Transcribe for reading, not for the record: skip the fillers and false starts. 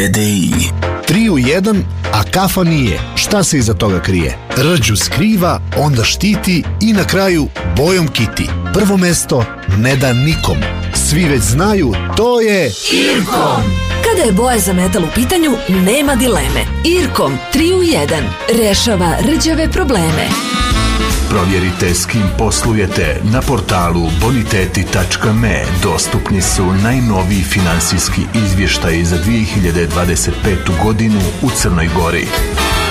TDI. 3 u 1, a kafa nije. Šta se iza toga krije? Rđu skriva, onda štiti i na kraju bojom kiti. Prvo mesto ne da nikom. Svi već znaju, to je Irkom. Kada je boja za metal u pitanju, nema dileme. Irkom 3 u 1 rešava rđave probleme. Provjerite s kim poslujete na portalu boniteti.me. Dostupni su najnoviji finansijski izvještaji za 2025. godinu u Crnoj Gori.